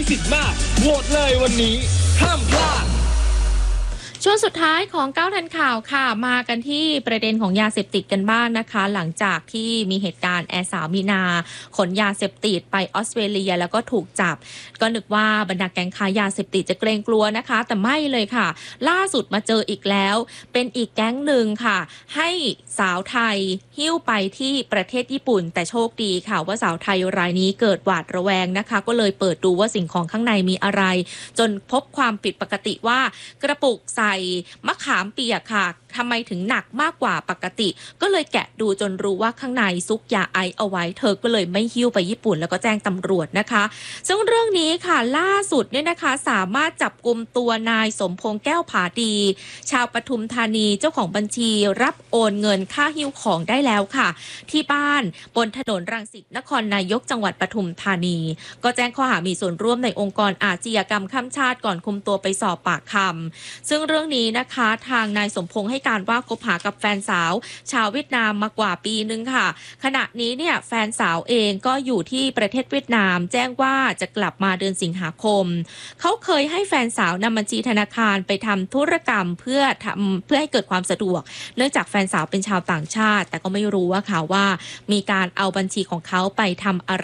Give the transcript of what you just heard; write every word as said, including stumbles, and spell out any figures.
สิทธิ์มากโหวตเลยวันนี้ห้ามพลาดช่วงสุดท้ายของเก้าทันข่าวค่ะมากันที่ประเด็นของยาเสพติดกันบ้างนะคะ หลังจากที่มีเหตุการณ์แอร์สาวมีนาขนยาเสพติดไปออสเตรเลียแล้วก็ถูกจับก็นึกว่าบรรดาแก๊งค้ายาเสพติดจะเกรงกลัวนะคะแต่ไม่เลยค่ะล่าสุดมาเจออีกแล้วเป็นอีกแก๊งหนึ่งค่ะให้สาวไทยหิ้วไปที่ประเทศญี่ปุ่นแต่โชคดีค่ะว่าสาวไทยรายนี้เกิดหวาดระแวงนะคะก็เลยเปิดดูว่าสิ่งของข้างในมีอะไรจนพบความผิดปกติว่ากระปุกใส่มะขามเปียกค่ะทำไมถึงหนักมากกว่าปกติก็เลยแกะดูจนรู้ว่าข้างในซุกยาไอซ์เอาไว้เธอก็เลยไม่หิ้วไปญี่ปุ่นแล้วก็แจ้งตำรวจนะคะซึ่งเรื่องนี้ค่ะล่าสุดเนี่ยนะคะสามารถจับกุมตัวนายสมพงษ์แก้วผาดีชาวปทุมธานีเจ้าของบัญชีรับโอนเงินค่าหิ้วของได้แล้วค่ะที่บ้านบนถนนรังสิตนครนายกจังหวัดปทุมธานีก็แจ้งข้อหามีส่วนร่วมในองค์กรอาชญากรรมข้ามชาติก่อนคุมตัวไปสอบปากคำซึ่งเรื่องนี้นะคะทางนายสมพงษ์ให้การว่าคบหากับแฟนสาวชาวเวียดนามมากว่าปีนึงค่ะขณะนี้เนี่ยแฟนสาวเองก็อยู่ที่ประเทศเวียดนามแจ้งว่าจะกลับมาเดือนสิงหาคมเขาเคยให้แฟนสาวนำบัญชีธนาคารไปทำธุรกรรมเพื่อทำเพื่อให้เกิดความสะดวกเนื่องจากแฟนสาวเป็นชาวต่างชาติแต่ก็ไม่รู้ว่าค่ะว่ามีการเอาบัญชีของเขาไปทำอะไร